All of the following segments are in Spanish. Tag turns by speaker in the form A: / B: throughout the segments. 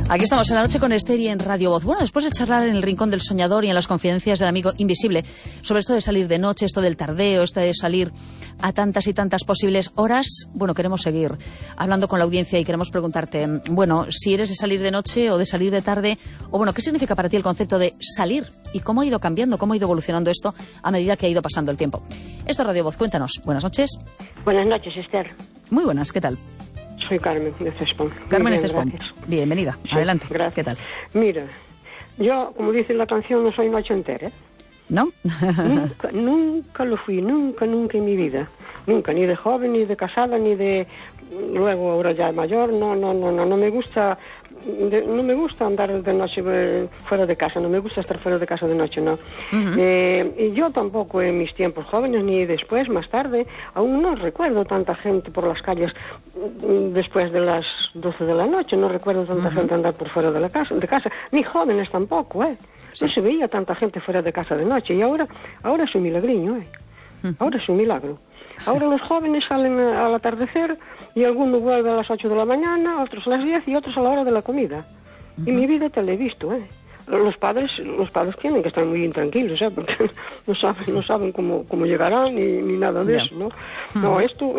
A: Aquí estamos en La Noche con Esther y en Radio Voz. Bueno, después de charlar en el Rincón del Soñador y en las confidencias del amigo invisible sobre esto de salir de noche, esto del tardeo, esto de salir a tantas y tantas posibles horas, bueno, queremos seguir hablando con la audiencia y queremos preguntarte, bueno, si eres de salir de noche o de salir de tarde, o bueno, ¿qué significa para ti el concepto de salir? ¿Y cómo ha ido cambiando, cómo ha ido evolucionando esto a medida que ha ido pasando el tiempo? Esto es Radio Voz, cuéntanos. Buenas noches.
B: Buenas noches, Esther.
A: Muy buenas, ¿qué tal?
B: Soy Carmen de Cespón.
A: Carmen de Cespón. Bienvenida. Sí, adelante.
B: Gracias.
A: ¿Qué tal?
B: Mira, yo, como dice la canción, no soy noche entera.
A: ¿No?
B: Nunca lo fui, nunca en mi vida. Nunca, ni de joven, ni de casada, ni de... Luego, ahora ya mayor, no me gusta... no me gusta andar de noche fuera de casa, no me gusta estar fuera de casa de noche, no. Y yo tampoco en mis tiempos jóvenes, ni después, más tarde, aún no recuerdo tanta gente por las calles después de las 12 de la noche, no recuerdo tanta gente andar por fuera de casa, ni jóvenes tampoco, Sí. No se veía tanta gente fuera de casa de noche, y ahora es un milagriño, Ahora es un milagro. Ahora los jóvenes salen al atardecer y alguno vuelve a las 8 de la mañana, otros a las 10 y otros a la hora de la comida. Y mi vida te la he visto, Los padres tienen que estar muy intranquilos, porque no saben cómo llegarán ni nada de eso, ¿no? No, esto,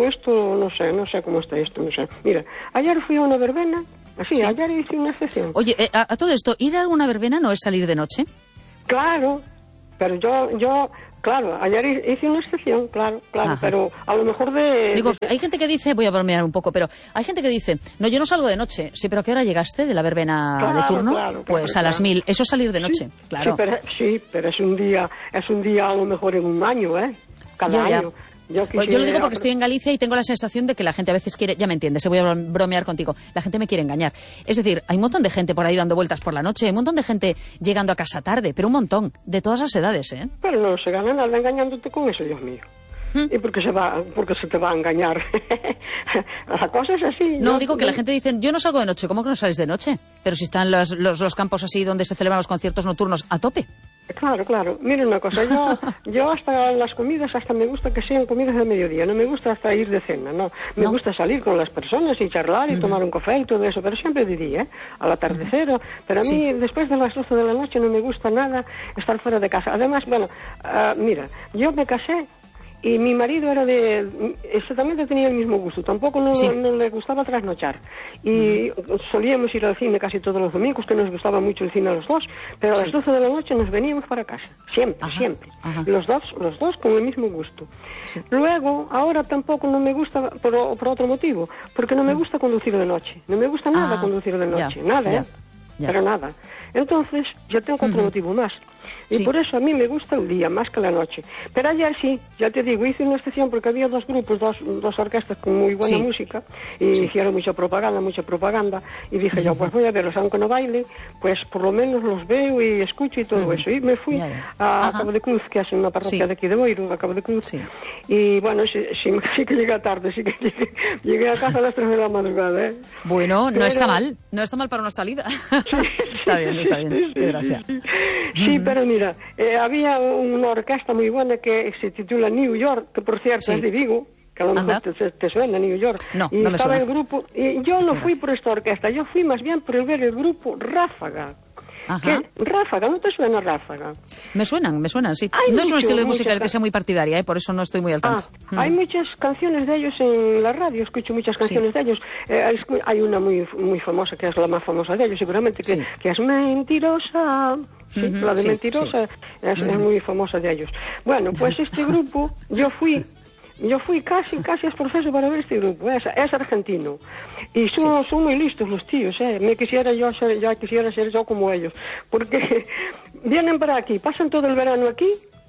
B: no sé cómo está esto, no sé. Mira, ayer fui a una verbena, sí. Ayer hice una excepción.
A: Oye, a todo esto, ¿ir a una verbena no es salir de noche?
B: Claro, pero yo claro, ayer hice una excepción, claro, ajá. Pero a lo mejor
A: Digo, hay gente que dice, voy a bromear un poco, pero hay gente que dice, no, yo no salgo de noche. Sí, pero ¿a qué hora llegaste de la verbena de turno? Claro, pues a las 1000. Eso es salir de noche, claro.
B: Sí, pero es un día a lo mejor en un año, Cada año. Yo
A: lo digo porque estoy en Galicia y tengo la sensación de que la gente a veces quiere, ya me entiendes, voy a bromear contigo, la gente me quiere engañar. Es decir, hay un montón de gente por ahí dando vueltas por la noche, hay un montón de gente llegando a casa tarde, pero un montón, de todas las edades,
B: Pero no se gana nada engañándote con eso, Dios mío. ¿Y porque se te va a engañar? La cosa es así.
A: No, digo que la gente dice, yo no salgo de noche. ¿Cómo que no sales de noche? Pero si están los campos así donde se celebran los conciertos nocturnos a tope.
B: Claro. Mira una cosa, yo hasta las comidas, hasta me gusta que sean comidas de mediodía, no me gusta hasta ir de cena, no. Me gusta salir con las personas y charlar y tomar un café y todo eso, pero siempre de día, al atardecer. Pero a mí, después de las 12 de la noche, no me gusta nada estar fuera de casa. Además, bueno, mira, yo me casé y mi marido era exactamente tenía el mismo gusto, tampoco no le gustaba trasnochar. Y solíamos ir al cine casi todos los domingos, que nos gustaba mucho el cine a los dos, pero a las 12 de la noche nos veníamos para casa, siempre. Los dos con el mismo gusto. Sí. Luego, ahora tampoco no me gusta, por otro motivo, porque no me gusta conducir de noche, no me gusta nada conducir de noche, nada, pero nada. Entonces, yo tengo otro motivo más. Y por eso a mí me gusta el día más que la noche. Pero ayer sí, ya te digo, hice una excepción porque había dos grupos, dos orquestas con muy buena música y hicieron mucha propaganda. Y dije yo, pues voy a verlos, aunque no baile, pues por lo menos los veo y escucho y todo eso. Y me fui a Cabo de Cruz, que es una parroquia de aquí de Boiro, a Cabo de Cruz. Sí. Y bueno, sí que llegué tarde, sí que llegué a casa a las 3 de la madrugada.
A: Bueno, no está mal para una salida. Está bien, qué gracia.
B: Sí, pero mira, había una orquesta muy buena que se titula New York, que por cierto es de Vigo, que a lo mejor te suena New York.
A: No,
B: y
A: no me
B: estaba
A: suena.
B: el grupo, y yo no fui por esta orquesta, yo fui más bien por ver el grupo Ráfaga. Ráfaga, ¿no te suena Ráfaga? Me suenan,
A: sí. No es un estilo de música del que sea muy partidaria, por eso no estoy muy al tanto.
B: Hay muchas canciones de ellos en la radio, escucho muchas canciones de ellos. Hay una muy famosa, que es la más famosa de ellos, seguramente, que es Mentirosa. Sí, la de Mentirosa es muy famosa de ellos. Bueno, pues este grupo, yo fui casi a esforzarse para ver este grupo, es argentino. Y son muy listos los tíos, quisiera ser yo como ellos. Porque vienen para aquí, pasan todo el verano aquí,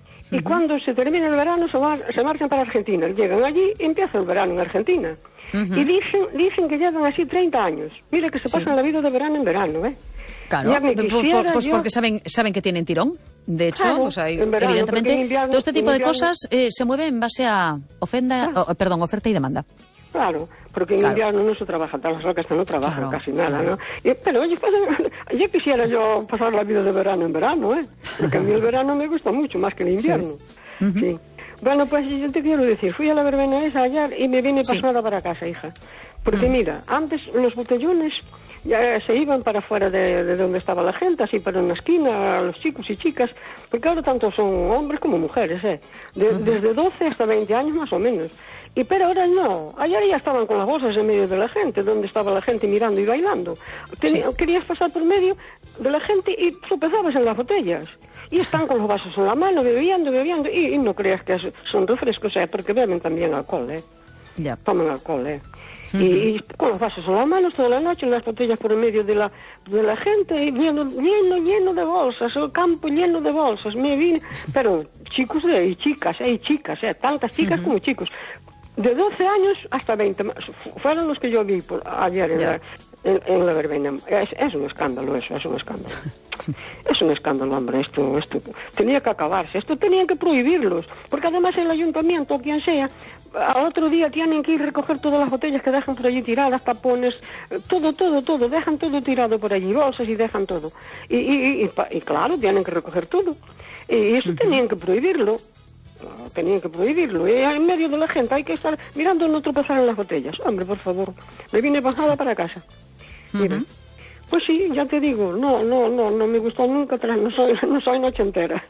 B: y cuando se termina el verano se marchan para Argentina. Llegan allí y empieza el verano en Argentina. Y dicen que llevan así 30 años. Mira que se pasan la vida de verano en verano,
A: Claro, pues porque saben que tienen tirón. De hecho, claro, evidentemente, todo este tipo de cosas se mueve en base a oferta y demanda.
B: Claro, porque en invierno no se trabaja, las rocas no trabajan casi nada, ¿no? Pero oye, ya quisiera yo pasar la vida de verano en verano, porque a mí el verano me gusta mucho, más que el invierno. Sí. Bueno, pues yo te quiero decir, fui a la verbena esa ayer y me vine pasada para casa, hija. Porque mira, antes los botellones ya se iban para fuera de donde estaba la gente, así para una esquina, los chicos y chicas, porque ahora tanto son hombres como mujeres, desde 12 hasta 20 años más o menos. Pero ahora no, ayer ya estaban con las bolsas en medio de la gente, donde estaba la gente mirando y bailando. Querías pasar por medio de la gente y tropezabas en las botellas. Y están con los vasos en la mano, bebiendo, y no creas que son refrescos, porque beben también alcohol,
A: Ya.
B: Toman alcohol, y con los vasos en las manos toda la noche, las botellas por en medio de la gente, y lleno de bolsas, el campo lleno de bolsas, pero chicos y chicas, tantas chicas como chicos, de 12 años hasta 20, fueron los que yo vi ayer en la verbena. Es un escándalo eso, es un escándalo. Es un escándalo, hombre, esto tenía que acabarse, esto tenían que prohibirlos, porque además el ayuntamiento o quien sea, al otro día tienen que ir a recoger todas las botellas que dejan por allí tiradas, tapones, todo, dejan todo tirado por allí, bolsas y dejan todo. Y claro, tienen que recoger todo. Y eso tenían que prohibirlo. Tenían que prohibirlo. Y en medio de la gente hay que estar mirando no tropezar en las botellas. Hombre, por favor, me vine bajada para casa. Mira. Pues sí, ya te digo, no me gustó nunca, no soy noche entera.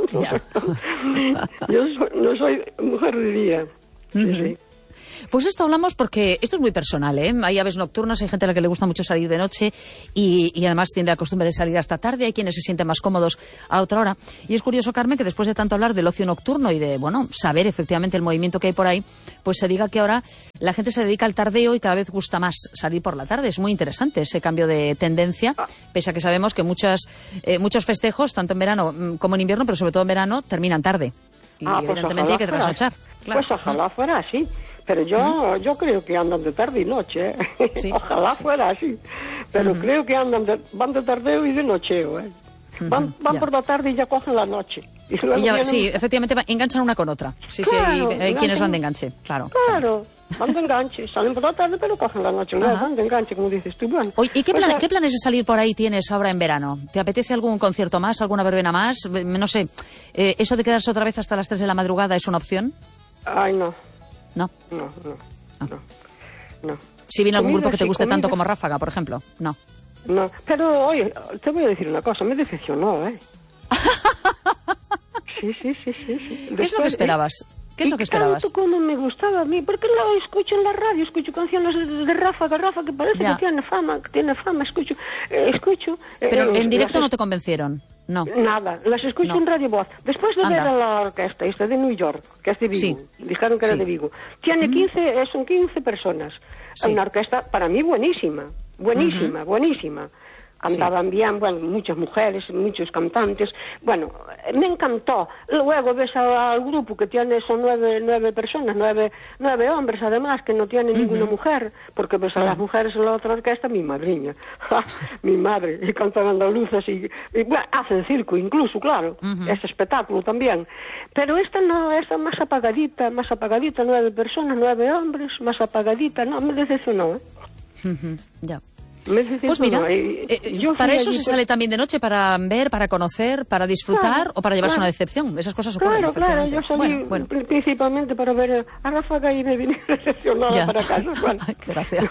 B: Yo no soy mujer de día. Sí.
A: Pues esto hablamos porque esto es muy personal, ¿eh? Hay aves nocturnas, hay gente a la que le gusta mucho salir de noche y además tiene la costumbre de salir hasta tarde, hay quienes se sienten más cómodos a otra hora. Y es curioso, Carmen, que después de tanto hablar del ocio nocturno y de, saber efectivamente el movimiento que hay por ahí, pues se diga que ahora la gente se dedica al tardeo y cada vez gusta más salir por la tarde. Es muy interesante ese cambio de tendencia, pese a que sabemos que muchos festejos, tanto en verano como en invierno, pero sobre todo en verano, terminan tarde. Y evidentemente hay que trasnochar. Claro.
B: Pues ojalá fuera así. Pero yo creo que andan de tarde y noche, Sí, ojalá fuera así. Pero creo que van de tardeo y de nocheo, Van por la tarde y ya cogen la noche.
A: Sí, efectivamente enganchan una con otra. Sí, claro, hay quienes van de enganche, claro.
B: Claro, van de enganche, salen por la tarde pero cogen la noche, no van de enganche, como dices tú. Bueno,
A: oye, ¿y qué planes de salir por ahí tienes ahora en verano? ¿Te apetece algún concierto más, alguna verbena más? No sé, ¿eso de quedarse otra vez hasta las 3 de la madrugada es una opción?
B: Ay, no.
A: ¿No?
B: No.
A: Si viene algún grupo que te guste tanto como Ráfaga, por ejemplo, no.
B: No, pero oye, te voy a decir una cosa, me decepcionó, Sí.
A: ¿Qué es lo que esperabas? ¿Qué es lo que esperabas?
B: Tanto como me gustaba a mí, porque lo escucho en la radio, escucho canciones de Ráfaga que parece que tiene fama, escucho.
A: Pero en directo no te convencieron, no.
B: Nada, las escucho en Radio Voz. Después de ver a la orquesta, esta de New York, que es de Vigo, dijeron que era de Vigo, tiene 15 personas. Una orquesta para mí buenísima. Cantaban bien, muchas mujeres, muchos cantantes. Bueno, me encantó. Luego ves al grupo que son 9 personas, 9 hombres además, que no tienen ninguna mujer, porque ves a las mujeres en la otra orquesta, mi madriña, mi madre, y cantan andaluzas y hacen circo incluso, claro, es espectáculo también. Pero esta no, esta más apagadita, 9 personas, 9 hombres, más apagadita, no, me decepcionó,
A: Ya. Pues mira, para eso se sale también de noche, para ver, para conocer, para disfrutar o para llevarse una decepción. Esas cosas ocurren.
B: Claro, yo salí principalmente para ver a Ráfaga y me vine decepcionada para casa.
A: Gracias.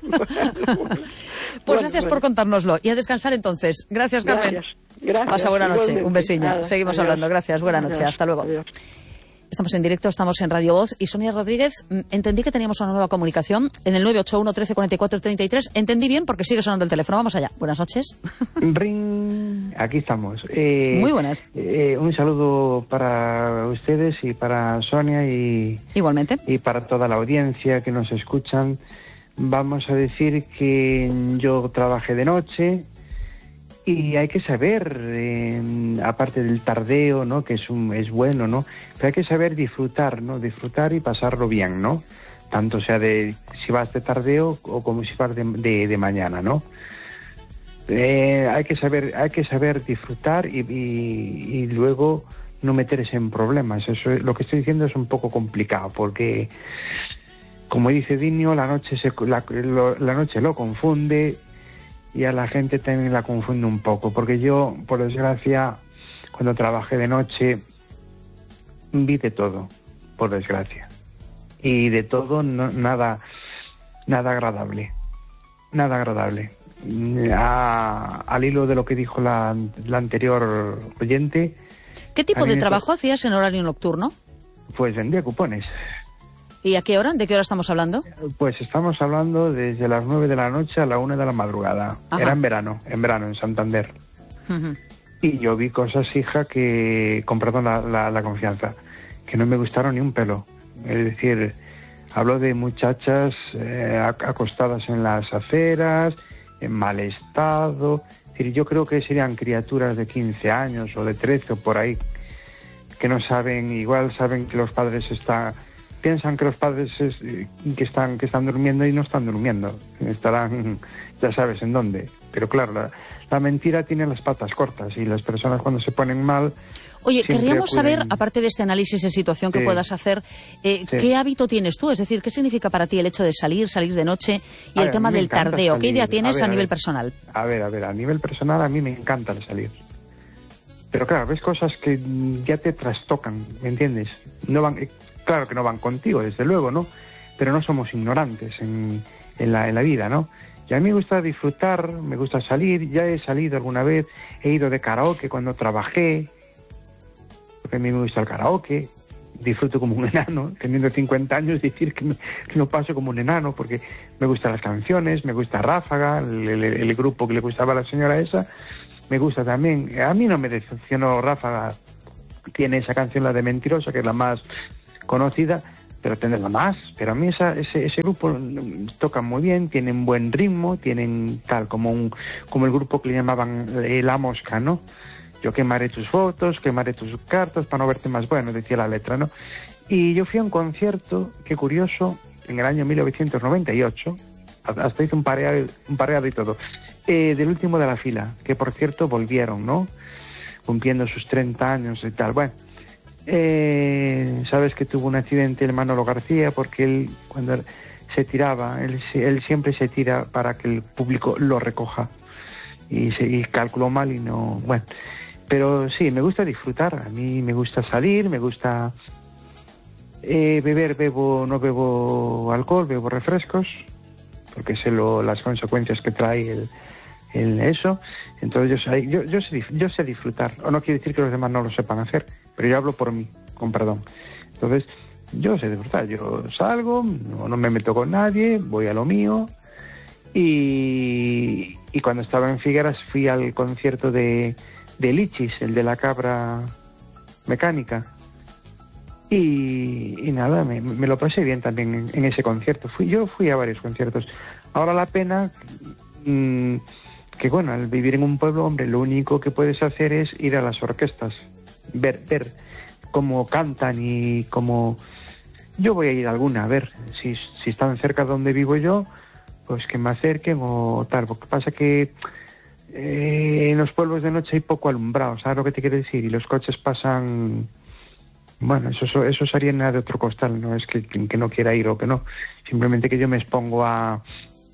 A: Pues gracias por contárnoslo. Y a descansar entonces. Gracias, Carmen.
B: Gracias.
A: Pasa buena noche.
B: Igualmente.
A: Un besiño. Seguimos hablando. Gracias. Buena noche. Hasta luego.
B: Adiós.
A: Estamos en directo, estamos en Radio Voz. Y Sonia Rodríguez, entendí que teníamos una nueva comunicación en el 981 13 44 33. Entendí bien porque sigue sonando el teléfono. Vamos allá. Buenas noches.
C: Ring. Aquí estamos.
A: Muy buenas.
C: Un saludo para ustedes y para Sonia
A: Igualmente.
C: Y para toda la audiencia que nos escuchan. Vamos a decir que yo trabajé de noche. Y hay que saber, aparte del tardeo, ¿no? Que es bueno, ¿no? Pero hay que saber disfrutar, ¿no? Disfrutar y pasarlo bien, ¿no? Tanto sea si vas de tardeo o como si vas de mañana, ¿no? Hay que saber disfrutar y luego no meterse en problemas. Eso lo que estoy diciendo es un poco complicado porque, como dice Dinio, la noche lo confunde. Y a la gente también la confunde un poco, porque yo, por desgracia, cuando trabajé de noche, vi de todo, por desgracia. Y de todo, nada agradable. Nada agradable. al hilo de lo que dijo la anterior oyente.
A: ¿Qué tipo de trabajo hacías en horario nocturno?
C: Pues vendía cupones.
A: ¿Y a qué hora? ¿De qué hora estamos hablando?
C: Pues estamos hablando desde las 9 de la noche a la 1 de la madrugada.
A: Ajá.
C: Era en verano, en Santander.
A: Uh-huh.
C: Y yo vi cosas, hija, que, con perdón la confianza, que no me gustaron ni un pelo. Es decir, hablo de muchachas acostadas en las aceras, en mal estado. Es decir, yo creo que serían criaturas de 15 años o de 13 o por ahí, que no saben, igual saben que los padres piensan que los padres que están durmiendo y no están durmiendo. Estarán, ya sabes en dónde. Pero claro, la mentira tiene las patas cortas y las personas cuando se ponen mal...
A: Oye, querríamos saber, aparte de este análisis de situación que puedas hacer, ¿qué hábito tienes tú? Es decir, ¿qué significa para ti el hecho de salir de noche y el tema del tardeo? ¿Qué idea tienes a nivel personal?
C: A ver, a nivel personal a mí me encanta el salir. Pero claro, ves cosas que ya te trastocan, ¿me entiendes? No van, claro que no van contigo, desde luego, ¿no? Pero no somos ignorantes en la vida, ¿no? Y a mí me gusta disfrutar, me gusta salir, ya he salido alguna vez, he ido de karaoke cuando trabajé, porque a mí me gusta el karaoke, disfruto como un enano, teniendo 50 años, decir que lo paso como un enano, porque me gustan las canciones, me gusta Ráfaga, el grupo que le gustaba a la señora esa, me gusta también. A mí no me decepcionó Ráfaga, tiene esa canción, la de Mentirosa, que es la más conocida, pero tenerla más. Pero a mí ese grupo toca muy bien, tienen buen ritmo, tienen tal como el grupo que le llamaban La Mosca, ¿no? Yo quemaré tus fotos, quemaré tus cartas para no verte más. Bueno, decía la letra, ¿no? Y yo fui a un concierto, qué curioso, en el año 1998, hasta hice un pareado y todo, del último de la fila, que por cierto volvieron, ¿no? Cumpliendo sus 30 años y tal. Bueno, sabes que tuvo un accidente el Manolo García, porque él, cuando se tiraba, él siempre se tira para que el público lo recoja. Y calculó mal y no... Bueno, pero sí, me gusta disfrutar. A mí me gusta salir, me gusta beber, no bebo alcohol, bebo refrescos, porque sé las consecuencias que trae eso. Entonces yo sé disfrutar. O no quiere decir que los demás no lo sepan hacer, pero yo hablo por mí, con perdón. Entonces, yo sé disfrutar. Yo salgo, no me meto con nadie, voy a lo mío. Y cuando estaba en Figueras fui al concierto de Lichis, el de la cabra mecánica. Y nada, me lo pasé bien también en ese concierto. Yo fui a varios conciertos. Ahora la pena... que bueno, al vivir en un pueblo, hombre, lo único que puedes hacer es ir a las orquestas, ver cómo cantan y cómo... Yo voy a ir a alguna, a ver, si están cerca de donde vivo yo, pues que me acerquen o tal. Porque pasa que en los pueblos de noche hay poco alumbrado, ¿sabes lo que te quiero decir? Y los coches pasan... Bueno, eso es harina de otro costal, no es que no quiera ir o que no. Simplemente que yo me expongo a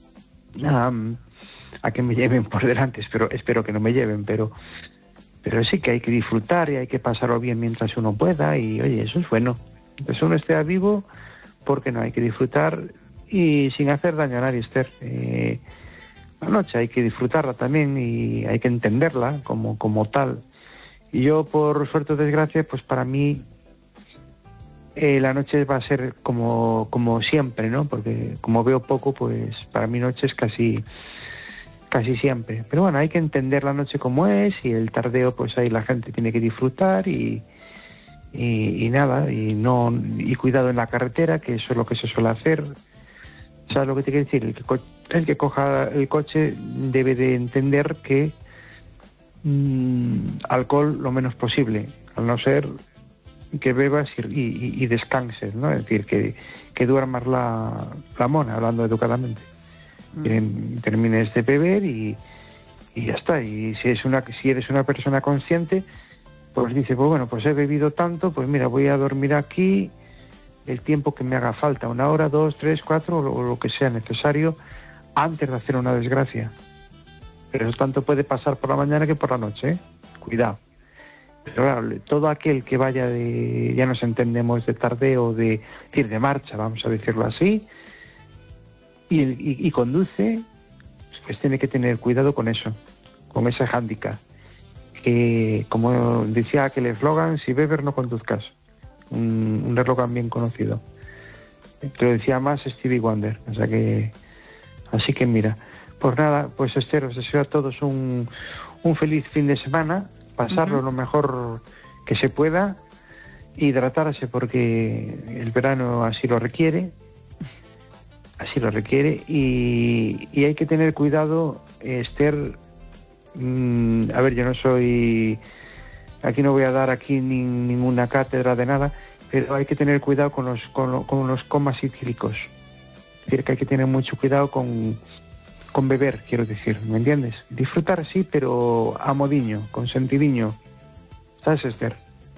C: que me lleven por delante, espero que no me lleven, pero sí que hay que disfrutar y hay que pasarlo bien mientras uno pueda, y oye, eso es bueno. Entonces uno esté vivo, porque no, hay que disfrutar y sin hacer daño a nadie, Esther. La noche hay que disfrutarla también y hay que entenderla como tal. Y yo, por suerte o desgracia, pues para mí la noche va a ser como siempre, ¿no? Porque como veo poco, pues para mí noche es casi siempre. Pero bueno, hay que entender la noche como es, y el tardeo, pues ahí la gente tiene que disfrutar y nada, y cuidado en la carretera, que eso es lo que se suele hacer. ¿Sabes lo que te quiero decir? El que coja el coche debe de entender que alcohol lo menos posible, al no ser que bebas y descanses, ¿no? Es decir, que duermas la mona, hablando educadamente. Termines de beber y ya está. Y si eres una persona consciente, pues dice, pues bueno, pues he bebido tanto, pues mira, voy a dormir aquí el tiempo que me haga falta, 1 hora, 2, 3, 4 o lo que sea necesario antes de hacer una desgracia. Pero eso tanto puede pasar por la mañana que por la noche, ¿eh? Cuidado. Pero claro, todo aquel que vaya ya nos entendemos, de tardeo, de marcha, vamos a decirlo así, y conduce, pues tiene que tener cuidado con eso, con ese hándicap. Que, como decía aquel eslogan, si bebes no conduzcas. Un eslogan bien conocido. Te lo decía más Stevie Wonder. O sea que, así que mira. Pues nada, pues Esther, os deseo a todos un feliz fin de semana, pasarlo lo mejor que se pueda, hidratarse porque el verano así lo requiere, y hay que tener cuidado, Esther. A ver, yo no soy, aquí no voy a dar aquí ninguna cátedra de nada, pero hay que tener cuidado con los comas etílicos. Es decir, que hay que tener mucho cuidado con beber, quiero decir, ¿me entiendes? Disfrutar sí, pero a modiño, con sentidiño. ¿Sabes, Esther?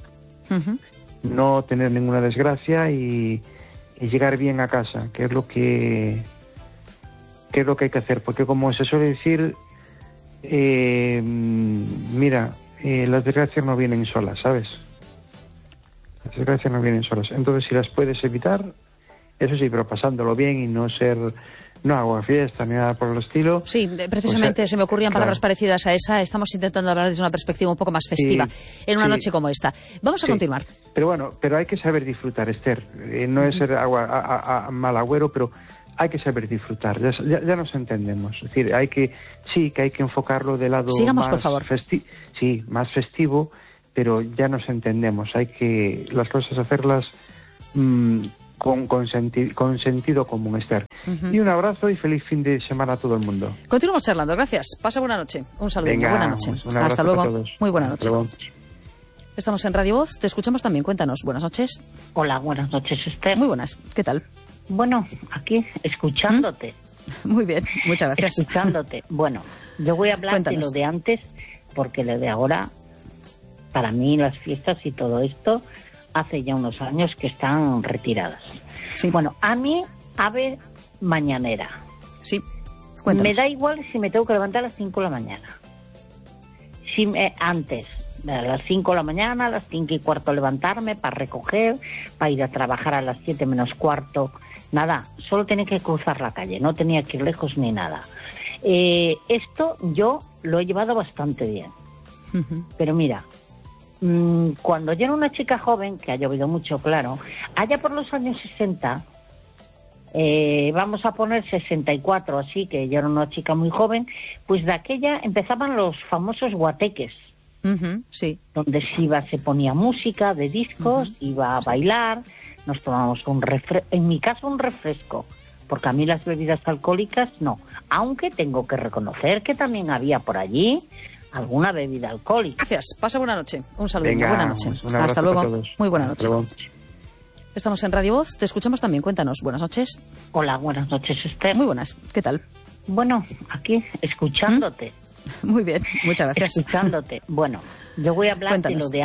C: No tener ninguna desgracia y llegar bien a casa, que es lo que hay que hacer, porque como se suele decir, mira, las desgracias no vienen solas, ¿sabes? Las desgracias no vienen solas. Entonces, si las puedes evitar, eso sí, pero pasándolo bien y no hago fiesta ni nada por el estilo.
A: Sí, precisamente se me ocurrían palabras parecidas a esa. Estamos intentando hablar desde una perspectiva un poco más festiva en una noche como esta. Vamos a continuar.
C: Pero bueno, hay que saber disfrutar, Esther. No es ser mal agüero, pero hay que saber disfrutar. Ya nos entendemos. Es decir, hay que enfocarlo de lado
A: Sigamos,
C: más,
A: por favor.
C: Más festivo, pero ya nos entendemos. Hay que las cosas hacerlas con sentido común, Esther. Y un abrazo y feliz fin de semana a todo el mundo.
A: Continuamos charlando, gracias. Pasa buena noche. Un saludo.
C: Venga,
A: buena noche.
C: Hasta
A: luego. Muy buena noche.
C: Luego.
A: Estamos en Radio Voz, te escuchamos también. Cuéntanos. Buenas noches.
D: Hola, buenas noches, Esther.
A: Muy buenas. ¿Qué tal?
D: Bueno, aquí, escuchándote.
A: Muy bien, muchas gracias.
D: Escuchándote. Bueno, yo voy a hablar de lo de antes, porque lo de ahora, para mí las fiestas y todo esto, hace ya unos años que están retiradas.
A: Sí.
D: Bueno, a mí, ave mañanera.
A: Sí, cuéntanos.
D: Me da igual si me tengo que levantar a las 5 de la mañana. Antes, a las 5 de la mañana, a las 5 y cuarto levantarme para recoger, para ir a trabajar a las 7 menos cuarto. Nada, solo tenía que cruzar la calle, no tenía que ir lejos ni nada. Esto yo lo he llevado bastante bien. Pero mira, cuando yo era una chica joven, que ha llovido mucho, claro, allá por los años 60, vamos a poner 64, así que yo era una chica muy joven, pues de aquella empezaban los famosos guateques.
A: Sí.
D: Donde se ponía música de discos, iba a bailar, nos tomábamos en mi caso un refresco, porque a mí las bebidas alcohólicas no, aunque tengo que reconocer que también había por allí alguna bebida alcohólica.
A: Gracias, pasa buena noche. Un saludo.
C: Venga,
A: buena noche. Hasta luego. Muy buena noche. Estamos en Radio Voz, te escuchamos también. Cuéntanos. Buenas noches.
D: Hola, buenas noches, Esther.
A: Muy buenas. ¿Qué tal?
D: Bueno, aquí, escuchándote.
A: Muy bien, muchas gracias.
D: Escuchándote. Bueno, yo voy a hablar de lo de